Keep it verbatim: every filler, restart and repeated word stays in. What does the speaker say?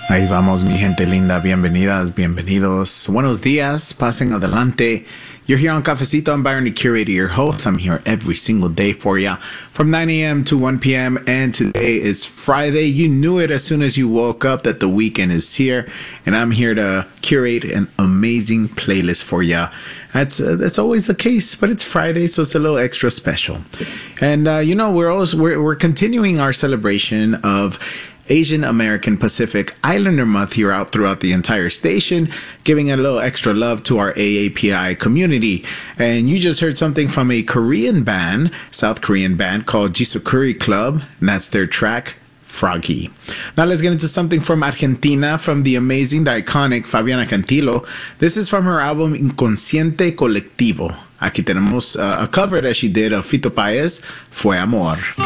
Ahí vamos, mi gente linda. Bienvenidas, bienvenidos. Buenos días. Pasen adelante. You're here on Cafecito. I'm Byron, the curator, your host. I'm here every single day for ya from nine a.m. to one p.m. And today is Friday. You knew it as soon as you woke up that the weekend is here. And I'm here to curate an amazing playlist for ya. That's uh, that's always the case, but it's Friday, so it's a little extra special. And uh, you know, we're always we're we're continuing our celebration of Asian American Pacific Islander Month here out throughout the entire station, giving a little extra love to our A A P I community. And you just heard something from a Korean band, South Korean band called Jisukuri Club, and that's their track Froggy. Now let's get into something from Argentina, from the amazing, the iconic Fabiana Cantilo. This is from her album Inconsciente Colectivo. Aquí tenemos uh, a cover that she did of Fito Páez, Fue Amor.